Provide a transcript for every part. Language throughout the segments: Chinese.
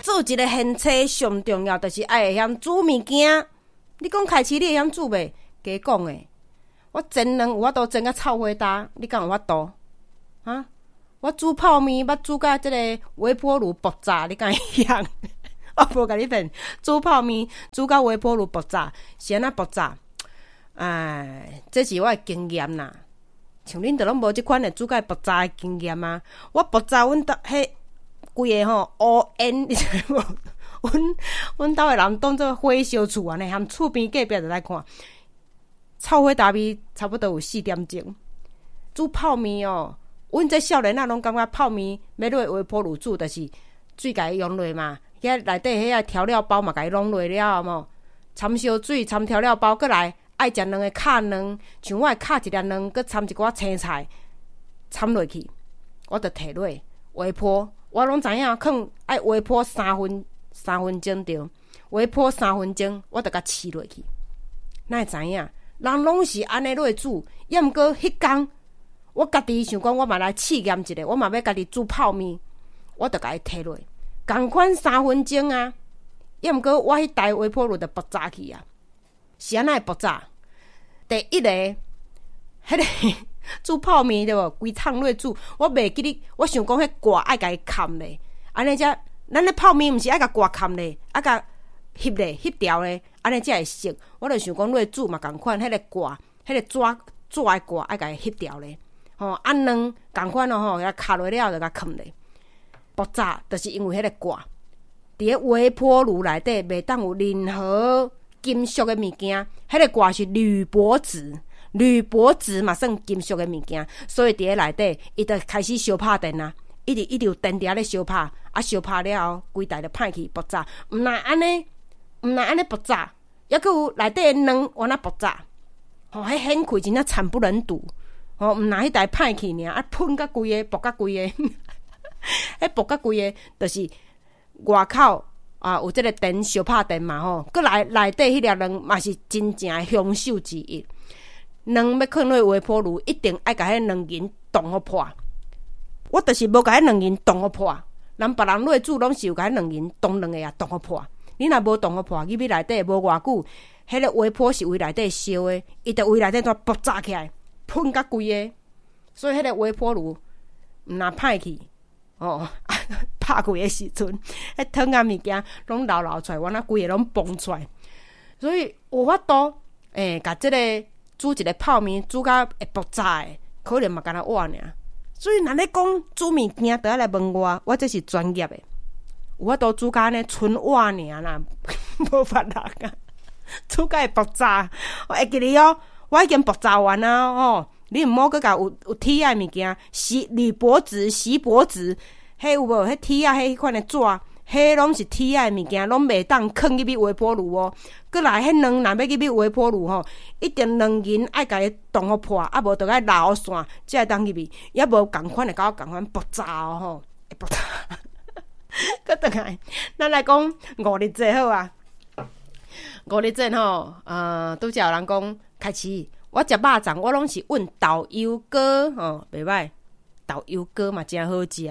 做一个贤妻上重要就是爱会晓煮物件。你讲开市你会晓煮袂？假讲诶，我煎卵有法度煎甲臭火焦，你敢有法度？啊！我煮泡面，捌煮甲即个微波炉爆炸，你敢会晓？我无甲你骗，煮泡面煮甲微波炉爆炸，是安那爆炸？哎，这是我的经验啦。像恁都拢无即款的煮甲爆炸的经验啊！我爆炸，阮兜迄规个吼乌烟，你知无？阮兜的人当做火烧厝安尼，含厝边隔壁就来看。臭火焦味差不多有4点钟。煮泡面哦，阮这少年仔拢感觉泡面要落微波炉煮，就是水甲伊用落嘛，遐内底迄个调料包嘛，甲伊弄落了有无？掺烧水、掺调料包，过来爱食两个卡卵，像我会卡一粒卵，佮掺一寡青菜，掺落去，我就摕落微波。我拢知影，放爱微波3分钟着，微波3分钟，我就甲饲落去。哪会知影？人拢是安尼落煮，也毋过迄工，我家己想讲，我嘛来试验一下，我嘛要家己煮泡面，我就甲伊摕落，共款3分钟啊。也毋过我迄台微波炉就爆炸去啊，是安那会爆炸？第一个，迄个煮泡面对无？规桶落煮，我袂记哩，我想讲迄挂爱甲伊冚咧，安尼才咱咧泡面毋是爱甲挂冚咧，爱甲翕咧翕条咧，安尼才会熟。我就想讲落煮嘛共款，迄个挂，迄个纸的挂爱甲伊翕条咧，吼按卵共款咯吼，甲卡落了就甲冚咧。爆炸就是因为迄个挂，伫咧微波炉内底袂当有任何金属的物件，迄个挂是铝箔纸。铝箔纸嘛算金属的物件，所以伫咧内底，伊就开始烧拍电啊，一直有电伫咧烧拍，啊烧拍了后，规台就歹去爆炸。毋但安尼爆炸，抑佫有内底的卵往那爆炸，吼，迄显开真正惨不忍睹。吼，毋但迄台歹去尔，啊喷甲规个，爆甲规个，迄爆甲规个，就是外口啊有即个电烧拍电嘛吼，佫内底迄粒卵嘛是真正的凶手之一。卵要放落微波炉，一定爱甲迄卵银动互破。我就是无甲迄卵银动互破。人别人落煮拢是有甲迄卵银动两个啊，动互破。你若无动互破，入去内底无偌久，迄个微波是为内底烧的，伊就为内底怎爆炸起来，喷甲规个。所以迄个微波炉毋若歹去哦，拍开的时阵，迄汤啊物件拢流出来，我那规个拢崩出来。所以有法度甲即个。煮一个泡面，煮甲会爆炸的，可能嘛干那我尔。所以若咧讲煮物件，都要来问我这是专业的。有法度煮甲安尼纯我尔啦，无法度啊！煮甲会爆炸，我会记哩哦。我已经爆炸完啊！哦，你毋好搁甲有铁的物件，铝箔纸、锡箔纸，迄有无？迄铁啊，迄款的纸。迄拢是铁的物件，拢袂当放入去微波炉哦。过来，迄卵若要入去微波炉吼，一定卵银爱甲伊动互破，啊无就甲拉线，才会当入去。也无共款的，甲我共款爆炸哦吼，会爆炸。搁倒来，咱来讲五日节好啊。五日节吼，拄则有人讲开始，我食肉粽，我拢是问豆油糕吼，袂歹，豆油糕嘛真好食。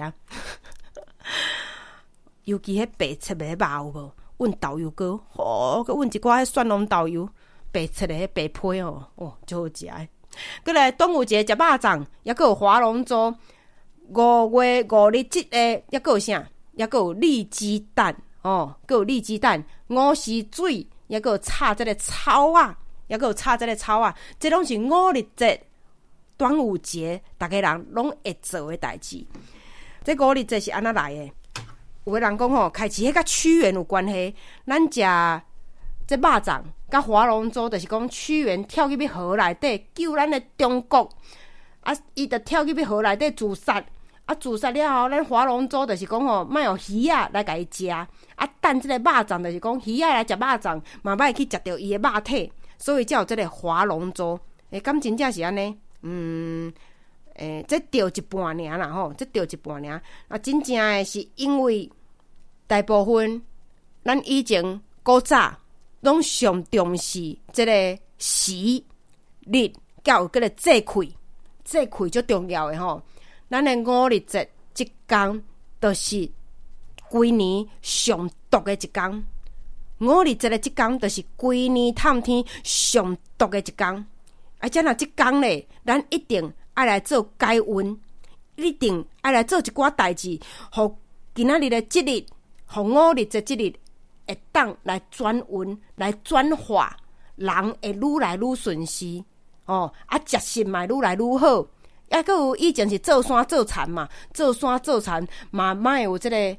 尤其迄白切的肉有无？阮豆油糕，吼，佮阮一寡迄蒜蓉豆油，白切的迄白皮哦，哦，真好食诶。过来端午节食肉粽，抑佮有划龙舟。5月5日节诶，抑佮有啥？抑佮有立鸡蛋哦，佮有立鸡蛋。5时水，抑佮有炒即个草啊，抑佮有炒即个草啊。这拢是5日节、端午节，逐个人拢会做诶代志。这5日节是安怎来诶？有个人讲吼，开始迄甲屈原有关系。咱食这肉粽甲划龙舟，就是讲屈原跳入去河内底救咱的中国，啊，伊就跳入去河内底自杀，啊，自杀了后，咱划龙舟就是讲吼，莫用鱼仔来甲伊食，啊，等即个肉粽就是讲鱼仔来食肉粽，嘛莫去食着伊的肉体，所以才有即个划龙舟。敢真正是安尼？这钓一半尔啦吼，这钓一半尔。啊，真正诶是因为大部分咱以前古早拢上重视这个时日，甲有迄个节气，节气最重要诶吼。咱诶5日节即天，就是规年上毒的一天。5月节的即天，就是规年探天上毒的一天。这若即天咧，咱一定爱来做改运，一定爱来做一寡代志，互今仔日的即日，互5日节即日，会当来转运，来转化，人会愈来愈顺遂。食心嘛愈来愈好。还佫有以前是做山做田嘛，做山做田嘛，莫有即个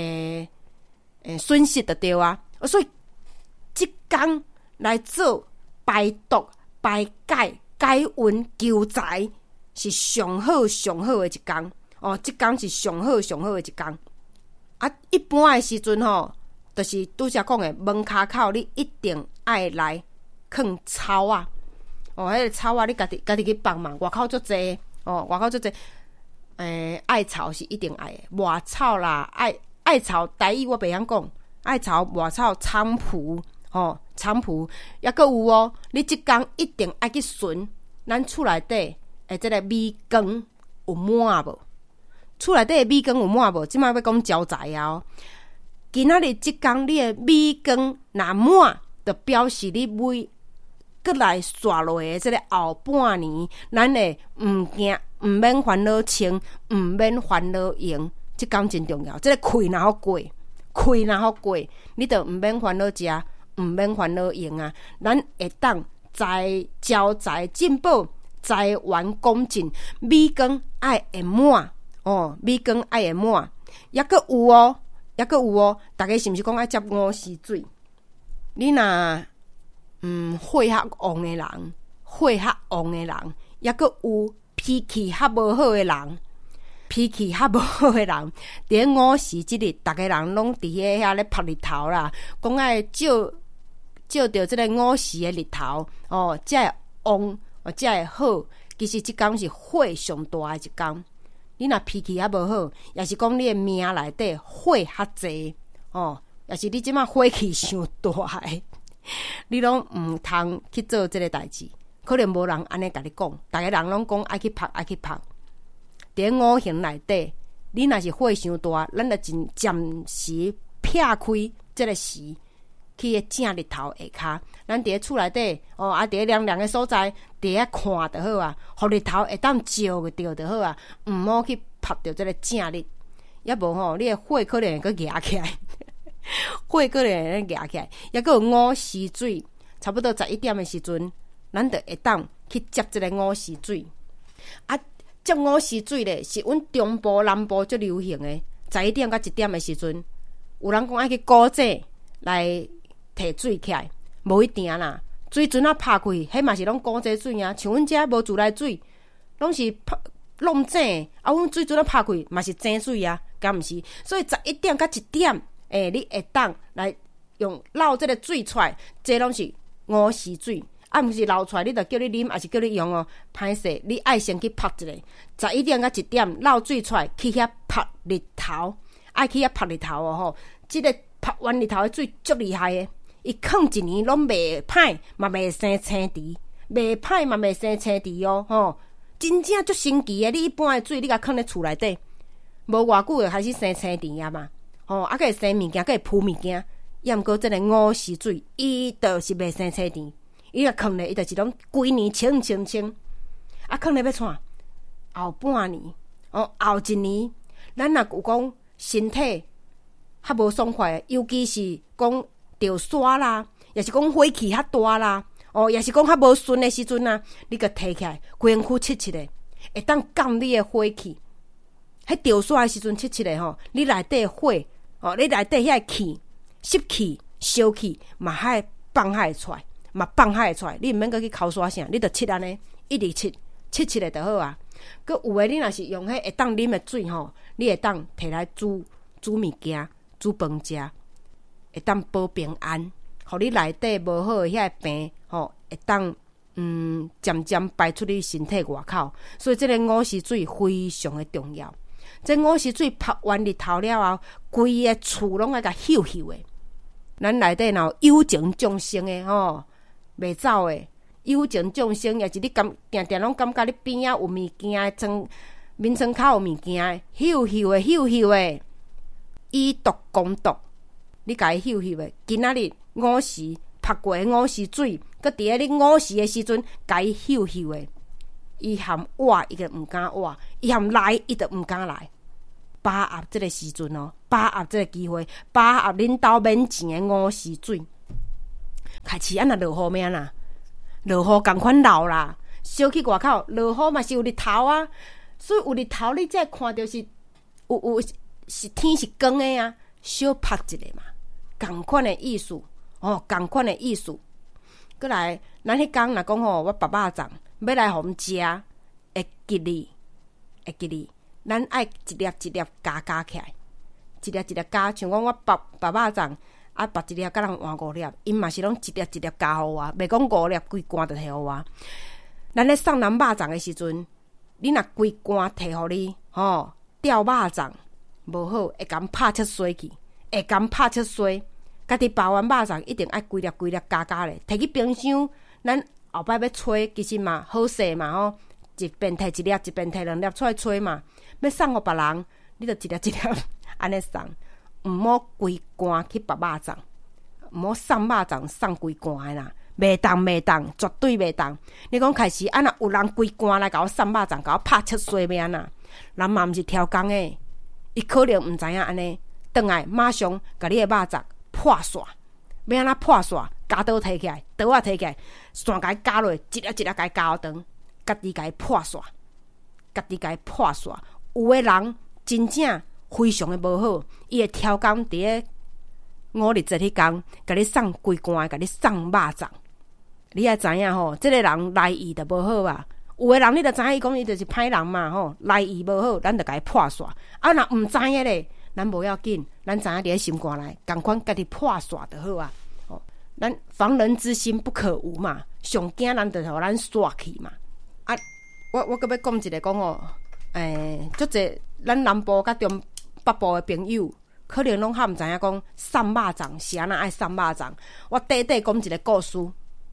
损失就对啊。所以即天来做排毒、排解、改运、求财，是上好上好的一天。即天是上好上好的一天。一般的时阵就是拄则讲的门骹口，你一定爱来放草啊。迄个草啊，你家己去放嘛。外口足济外口足济。艾草是一定爱的，外草啦，艾草台语我袂晓讲。艾草、外草、菖蒲菖蒲，抑佫有你即天一定爱去寻咱厝内底的即个米缸有满无？厝内底的米缸有满无？即摆要讲招财啊！今仔日即天你的米缸若满，就表示你每搁来刷落的即个后半年，咱会毋免烦恼清，毋免烦恼用，即天真重要。即个气若好过，气若好过，你就毋免烦恼食，毋免烦恼用啊。咱会当招财进宝，财源广进，米缸爱会满米缸爱会满，抑佫有大家是毋是讲爱接5时水？你若血较旺的人，抑佫有脾气较无好的人，伫5时即日，逐个人拢伫遐咧晒日头啦，讲爱照着即个5时的日头才会旺才会好。其实即天是火上大的一天。你若脾气也无好，也是讲你的命内底火较济也是你即马火气伤大的，你拢毋通去做即个代志。可能无人安尼甲你讲，逐个人拢讲爱去拍。伫5行内底，你若是火伤大，咱就暂时撇开即个时，去正日头下骹。咱伫厝内底伫凉凉的所在，伫遐看就好啊，互日头会当照着就好啊，毋好去拍着即个正日。抑无你的火可能会佫压起来，抑佫有5时水，差不多11点的时阵，咱就会当去接即个5时水。接5时水咧，是阮中部、南部最流行的。11点到1点的时阵，有人讲爱去古井来摕水起来，无一定啦。水樽啊拍开，迄嘛是拢古井水啊。像阮遮无自来水，拢是弄井阮水樽啊拍开嘛是井水啊，敢毋是？所以11点到1点，你会当来用捞即个水出来，这拢是5时水。毋是流出来，你就叫你啉，还是叫你用歹势，你爱先去拍一个。11点到1点，捞水出来，去遐拍日头，爱去遐拍日头即个拍完日头的水足厉害的，伊放一年拢袂歹，嘛袂生青池，袂歹嘛袂生青池真正足神奇的。你一般的水，你甲放咧厝内底，无偌久就开始生青池啊嘛，佫会生物件，佫会扑物件。抑毋过即个5时水，伊就是袂生青池。伊若放咧，伊就是拢规年清，放咧要创后半年后一年，咱若有讲身体较无爽快，尤其是讲着沙啦，也是讲火气较大啦，也是讲较无顺的时阵啊，你甲摕起来，规身躯切的，会当降你的火气。迄着沙的时阵切的你内底火你内底遐气、湿气、烧气嘛，遐放遐出来。你毋免阁去抠刷啥，你着切安尼，一直切咧就好啊。佮有诶，你若是用迄会当啉诶水你会当摕来煮物件、煮饭食，会当保平安，互你内底无好诶遐病会当渐渐排出你身体外口。所以即个5时水非常诶重要。这5时水拍完日头了后，规个厝拢爱甲嗅诶。咱内底若有有情众生诶袂走诶，有情众生也是你定定拢感觉你边仔有物件，面窗口有物件，嗅诶， 以毒攻毒，你甲伊嗅嗅的。今仔日午时晒过的午时水，搁伫咧你午时的时阵，甲伊嗅嗅的。伊含活，伊就毋敢活；伊含来，伊就毋敢来。把握这个时阵哦，把握这个机会，把握恁兜免钱的午时水。开始安那落雨咩啦？落雨共款流啦，烧去外口落雨嘛是有日头啊，所以有日头你才看到是有是天是光的啊，小拍一个嘛，共款的意思哦，共款的意思。过来，咱迄天若讲吼，我爸爸粽要来互阮食，会记哩，咱爱一粒一粒加起来，一粒一粒加，像讲我爸爸粽。啊，拔一粒，甲人换5粒，因嘛是拢一粒一粒加互我，袂讲5粒规罐就摕互我。咱咧送人肉粽的时阵，你若规罐摕互你，吊肉粽无好，会甲拍切碎去，会甲拍切碎。家己包完肉粽一定爱规粒规粒加咧，摕去冰箱，咱后摆要吹，其实嘛好势嘛一边摕一粒，一边摕2粒出来吹嘛。要送互别人，你就一粒一粒安尼送。毋好规罐去拔肉粽，毋好送肉粽送规罐的啦，袂当，绝对袂当。你讲开始，若有人规罐来甲我送肉粽，甲我拍切碎面呐，人嘛毋是挑工的，伊可能毋知影安尼，转来马上甲你的肉粽破线，要安怎破线？加刀摕起来，刀摕起来，线甲伊加落，一粒一粒甲伊加好长，家己甲伊破线，有的人真正。非常的无好，伊会挑工伫咧5日节迄天，甲你送规罐，甲你送肉粽。你也知影吼，这个人来意就无好啊。有的人你就知影，伊讲伊就是歹人嘛吼，来意无好，咱就甲伊破线。啊，若毋知影咧，咱无要紧，咱知影伫咧心肝内，共款家己破线就好啊。哦，咱防人之心不可无嘛，上惊咱就互咱煞去嘛。啊，我搁要讲一个讲哦，足济咱南部甲中。北部的朋友可能拢还毋知影讲送肉粽是安怎爱送肉粽。我短短讲一个故事，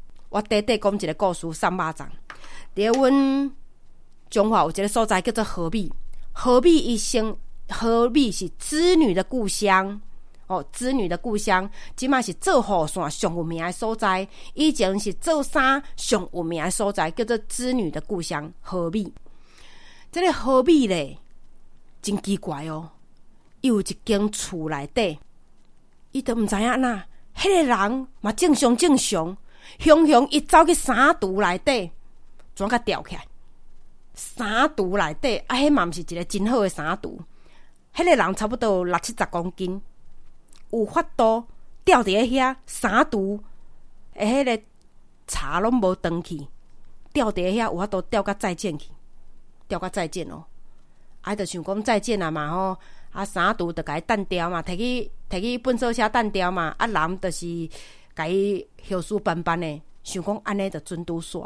送肉粽。伫阮中华有一个所在叫做和美，和美是织女的故乡哦，织女的故乡，即卖是做雨伞上有名的所在，以前是做衫上有名的所在，叫做织女的故乡和美。这个和美咧，真奇怪哦。伊有一间厝内底，伊都毋知影哪，迄个人嘛正常，伊走去衫橱内底，怎甲吊起来？衫橱内底，迄嘛毋是一个真好的衫橱。迄个人差不多60-70公斤，有法度吊伫咧遐衫橱，迄个茶拢无断去，吊伫咧遐有法度吊到再见去，哦。就想讲再见啊嘛吼。衫橱就甲伊单调嘛，摕去粪扫车单调嘛。人就是甲伊后事办的，想讲安尼就准拄煞，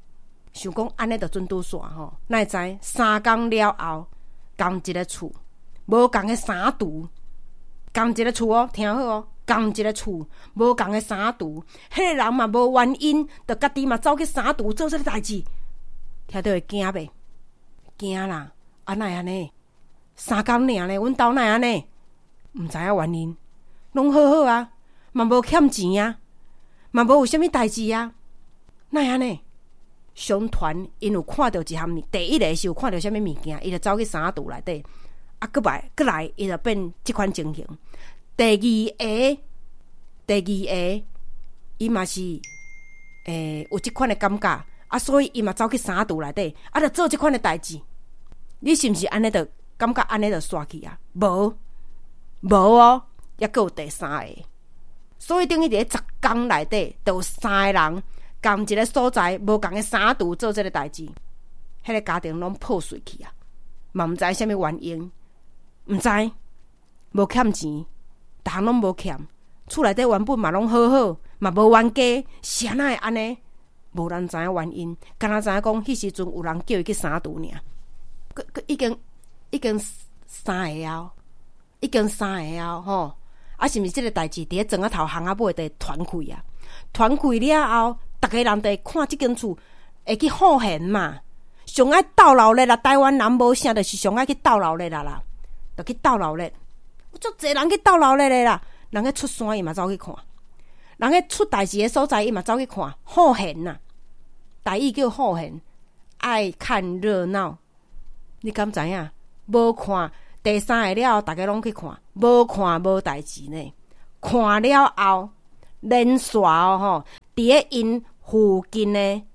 吼。哪会知3工了后，共一个厝，无共的衫橱，共一个厝哦，听好哦，共一个厝，无共的衫橱。迄个人嘛无原因，就家己嘛走去衫橱做这个代志，听到会惊袂？惊啦！哪会安尼？3工尔咧，阮兜哪会安尼？毋知影原因，拢好好啊，嘛无欠钱啊，嘛无有啥物代志啊，哪会安尼？相传因有看到一项，第一个是有看到啥物物件，伊就走去衫橱内底，过来，伊就变即款情形。第二下，伊嘛是有即款的感觉，所以伊嘛走去衫橱内底，就做即款的代志。你是毋是安尼就感觉安尼就煞去啊？无哦，还佫有第3个。所以等于伫咧10工内底，就有3个人共一个所在，无共的衫橱做这个代志，迄个家庭拢破碎去啊！嘛毋知啥物原因，毋知无欠钱，逐项拢无欠，厝内底原本嘛拢好好，嘛无冤家，是安怎会安尼？无人知影原因，敢若知影讲迄时阵有人叫伊去衫橱尔。已经3个吼，是毋是即个代志伫咧庄仔头巷仔尾就传开啊？传开了后，逐个人就会看即间厝，会去好现嘛。上爱斗闹热啦，台湾人无啥，就是上爱去斗闹热啦，就去斗闹热。 足侪人去斗闹热的啦，人去出山伊嘛走去看，人去出代志的所在伊嘛走去看，好闲呐，台语叫好闲，爱看热闹。你敢知影？无看第三个了后，大家拢去看，无看无代志呢。看了后，连续吼，伫咧因附近，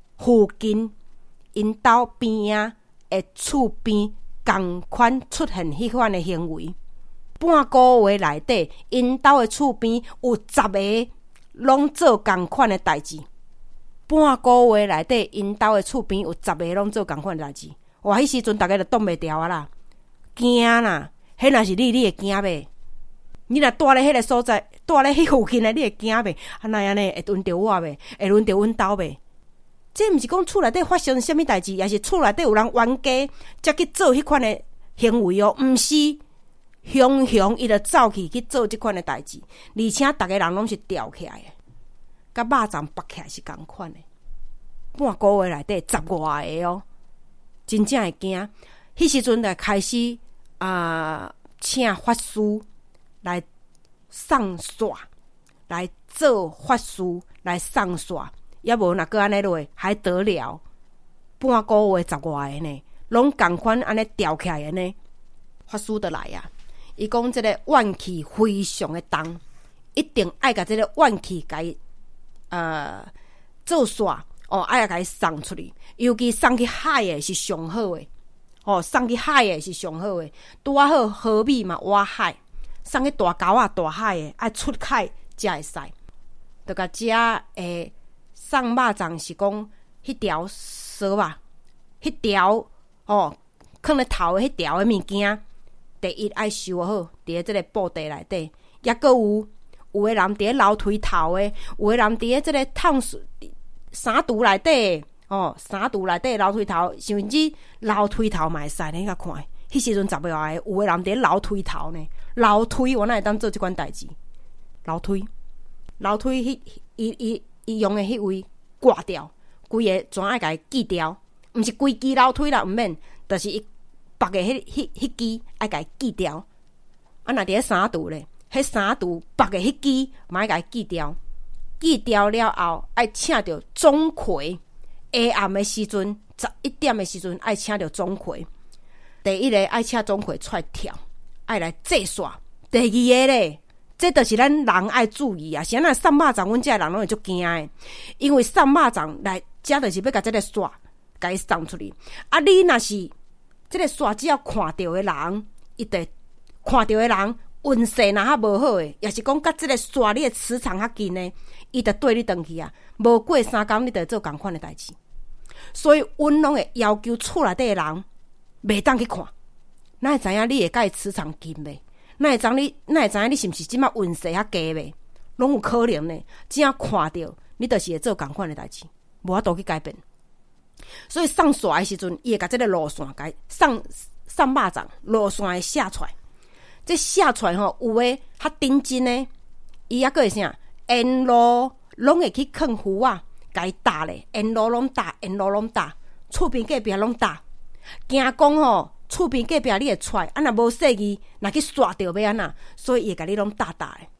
因兜边啊的厝边，共款出现迄款的行为。半个月内底，因兜的厝边有10个拢做共款的代志。半个月内底，因兜的厝边有10个拢做共款的代志。哇！迄时阵大家就挡袂牢啊啦，惊啦！迄若是你会惊袂？你若住咧迄个所在，住咧迄附近的，你会惊袂？那安尼会轮到我袂？会轮到阮兜袂？这毋是讲厝内底发生什么代志，也是厝内底有人冤家才去做迄款的行为哦，毋是雄伊就走去做即款的代志，而且逐个人拢是吊起来的，甲肉粽拔起来是共款的。半个月内底10外个哦，真正会惊。迄时阵就开始请法师来送煞，来做法师来送煞，也无若个安尼落还得了？半个月10外个呢，拢共款安尼吊起来的呢。法师就来啊，伊讲即个怨气非常的重，一定爱甲即个怨气甲伊做煞哦，爱甲伊送出去，尤其送去海的是上好的。哦，送去海的是上好的，拄啊好河米嘛挖海，送去大沟啊大海的，爱出海才会使。就甲遮送肉粽是讲迄条蛇吧，迄条哦，放咧头的迄条的物件，第一爱收好，伫咧即个布袋内底，也阁有的人伫咧楼梯头的，有的人伫咧即个烫衫櫥内底。哦，衫櫥内底楼梯头，甚至楼梯头嘛会使呢，甲看。迄时阵10月外，有个人伫楼梯头呢，楼梯我哪会当做即款代志？楼梯迄伊用的迄位挂掉，规个全爱甲伊锯掉，毋是规支楼梯啦，毋免，就是伊绑的迄支爱甲伊锯掉。啊，若伫咧衫櫥咧，迄衫櫥绑的迄支嘛爱甲伊锯掉，锯掉了后，爱请着钟馗。下暗的时阵，11点的时阵，爱请着钟馗。第一个爱请钟馗出来跳，爱来祭煞。第二个咧，这就是咱人爱注意啊。是咱送肉粽，阮遮人拢会足惊的，因为送肉粽来，遮就是要甲这个煞，甲伊送出去。啊，你若是这个煞，只要看到的人，伊得看到的人运势若较无好的，也是讲甲这个煞你的磁场较近的，伊得对你转去啊。无过3工，你得做共款的代志。所以，阮拢会要求厝内底的人袂当去看，哪会知影你会甲伊磁场近袂？哪会知影你是毋是即摆运势较低袂？拢有可能呢。只要看到，你就是会做共款的代志，无法度去改变。所以送煞的时阵，伊会甲即个路线改送肉粽路线会写出来。这写出来吼，有诶较认真诶，伊还佫会啥？沿路拢会去放符啊，甲伊搭咧，沿路拢搭，厝边隔壁拢搭。惊讲吼，厝边隔壁你会踹，啊若无细意，若去刷着要安那，所以伊会甲你拢搭咧。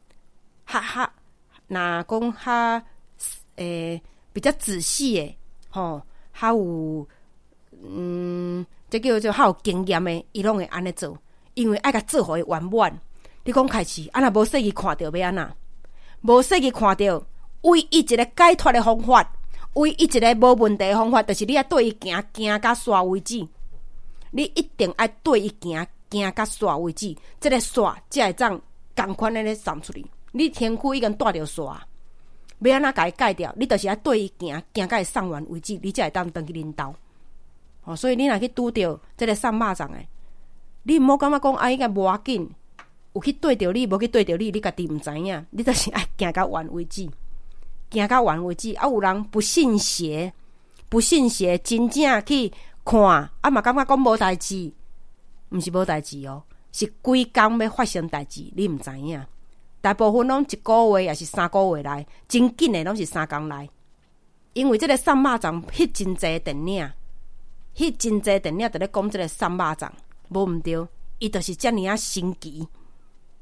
若讲较比较仔细诶，吼，较有这叫做较有经验诶，伊拢会安尼做。因为爱甲做互伊圆满，你讲开始，啊若无细意看到要安那，无细意看到，唯一一个解脱的方法，唯一一个无问题的方法，就是你要对伊行到煞为止。你一定爱对伊行到煞为止，这个煞才会当共款安尼送出去。你天区已经带着煞，要安那甲伊改掉，你就是爱对伊行到伊送完为止，你才会当去恁兜。哦，所以你若去拄着这个送肉粽的。你毋好感觉讲伊个无要紧，有去对着你，无去对着你，你家己毋知影。你就是爱行到完为止，行到完为止。啊，有人不信邪，真正去看，啊嘛感觉讲无代志，毋是无代志哦，是几工要发生代志，你毋知影。大部分拢1个月也是3个月来，真紧的拢是3工来。因为这个送肉粽翕真济电影，就咧讲这个送肉粽。无毋对，伊就是遮尔啊神奇。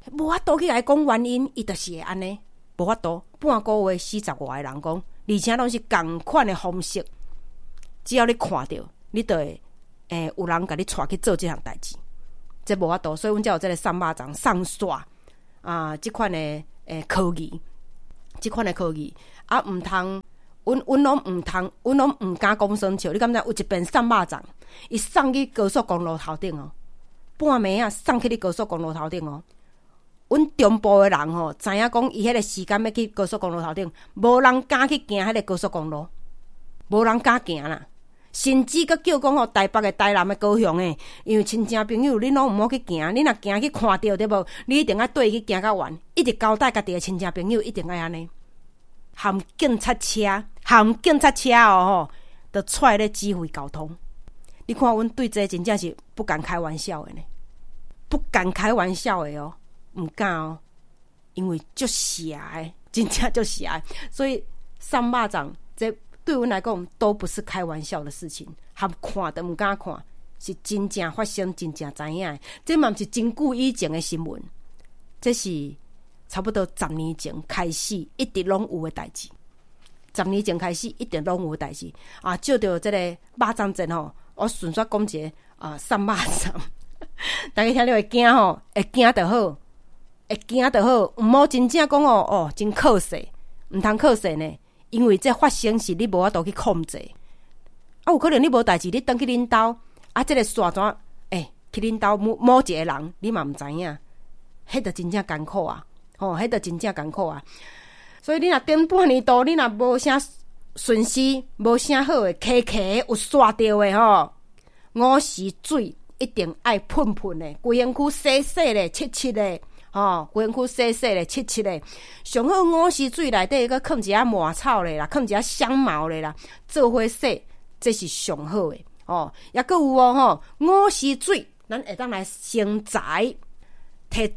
无法度去来讲原因，伊就是会安尼，无法度。半个月40外个人讲，而且拢是同款的方式。只要你看到，你就会有人甲你带去做这项代志，这无法度。所以阮才有这个送肉粽、送煞这款的科技，这款的科技啊，毋通。阮拢毋通，阮拢毋敢讲生笑。你敢知有一遍送肉粽，伊送去高速公路头顶哦，半暝啊送去你高速公路头顶哦。阮中部的人吼，知影讲伊迄个时间要去高速公路头顶，无人敢去行迄个高速公路，无人敢行啦。甚至佫叫讲吼，台北的、台南的、高雄的，因为亲戚朋友，你拢毋好去行，你若行去看到对无？你一定要对伊去行到完，一直交代家己的亲戚朋友，一定要安尼。含警察车哦，都出来咧指挥交通。你看，阮对这真正是不敢开玩笑的呢，不敢开玩笑的哦，毋敢哦，因为足邪的，真正足邪的。所以送肉粽，这对阮来讲都不是开玩笑的事情，含看都毋敢看，是真正发生，真正知影的。这嘛毋是真久以前的新闻，这是差不多10年前开始，一直拢有的代志。10年前开始，一直拢有的代志啊！照着这个肉粽节吼，我顺续讲一个送肉粽，大家听了会惊吼，会惊就好，会惊就好，毋好真正讲哦，真可惜，毋通可惜呢，因为这发生是你无法度去控制。有可能你无代志，你转去恁兜这个线怎去恁兜某一个人，你嘛毋知影，迄就真正艰苦啊！迄就真正艰苦啊！所以你若顶半年度，你若无啥顺时，无啥好诶，有刷着诶吼，午时水一定爱喷喷诶，规身躯洗洗咧、切切咧，规身躯洗洗咧、切切咧。上好午时水内底佮放一下麻草咧啦，放一下香茅咧啦，做伙洗，这是上好诶。也佫有午时水，咱会当来生财，摕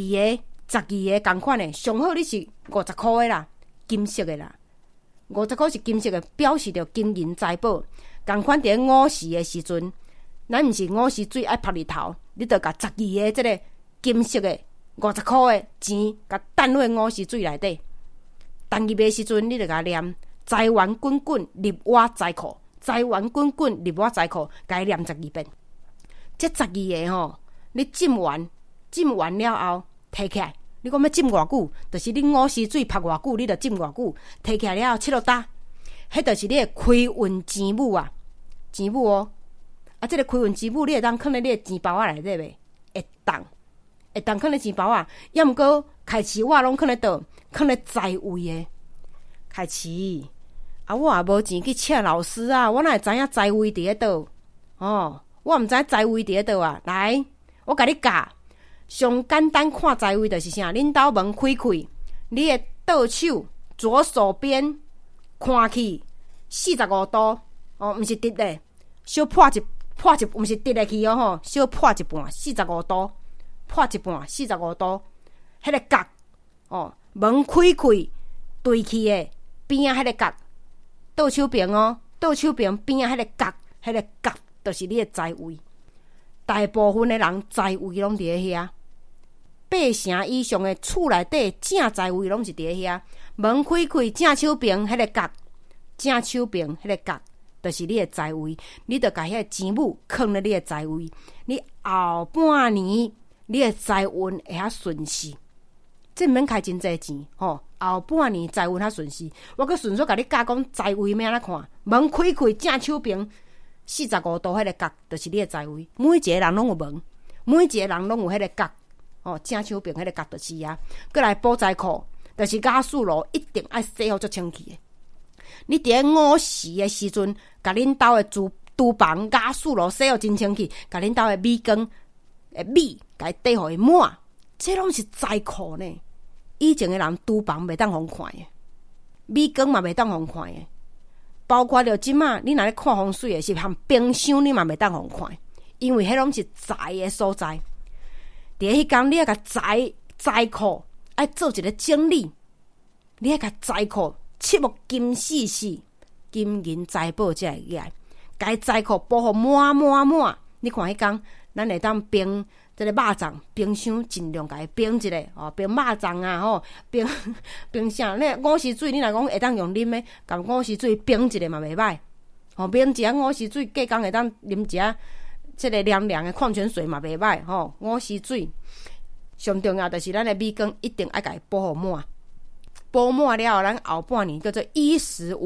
12个同款的，上好你是50块的啦，金色的啦，50块是金色的，表示着金银财宝。同款伫午时的时阵，咱毋是午时水爱晒日头，你着甲12个即个金色的50块的钱，甲等落午时水内底。等入的时阵，你着甲念财源滚滚入我财库，财源滚滚入我财库，甲伊念12遍。这12个吼，你浸完了后。摕起来，你讲要浸偌久？就是你午时水晒偌久，你着浸偌久。摕起来了后，切落搭，迄就是你的开运钱母啊，钱母哦。这个开运钱母，你会当放在你的钱包内底袂？会当放在钱包啊。要毋过开市我拢放在倒，放在财位的。开市我也无钱去请老师啊，我哪会知影财位伫咧倒？我毋知财位伫咧倒啊。来，我甲你教。上简单看财位就是啥？恁兜门开开，你的倒手左手边看去45度毋是直的，小破一，毋是直的去吼，小破一半45度，破一半45度，迄个角门开开对去的边迄个角，倒手边倒手边边迄个角，迄个角就是你的财位。大部分的人财位拢伫咧遐，8成以上的厝内底正财位拢是伫咧遐。门开开正手边迄个角，正手边迄个角，就是你的财位。你着甲迄个钱母放咧你的财位，你后半年你的财运会较顺势。这毋免开真济钱后半年财运较顺势。我阁顺续甲你教讲财位要安怎看。门开开正手边。45度迄个角，就是你的财位。每一个人拢有门，每一个人拢有迄个角。正手边迄个角就是啊。过来补财库，就是雅士炉一定爱洗好足清气的。你伫咧午时的时阵，甲恁兜的厨房雅士炉洗好真清气，甲恁兜的米缸米，甲伊缀互伊满，这拢是财库呢。以前的人厨房袂当互看的，米缸嘛袂当互看的。包括着即马，你若咧看风水诶，是含冰箱你嘛袂当互看，因为迄拢是财诶所在。伫迄工，你要甲财库爱做一个整理，你要甲财库切木金细细，金银财宝才会起来，甲财库保护满。你看迄工，咱会当冰这个肉粽冰箱尽量甲伊冰一下哦，冰肉粽啊吼，冰啥？那五时水你若讲会当用啉的，甲五时水冰一下嘛袂歹。吼，冰一下五时水，隔工会当啉一下这个凉凉的矿泉水嘛袂歹吼。五时水上重要就是咱的米缸一定爱甲伊补好满，补满了后，咱后半年叫做衣食无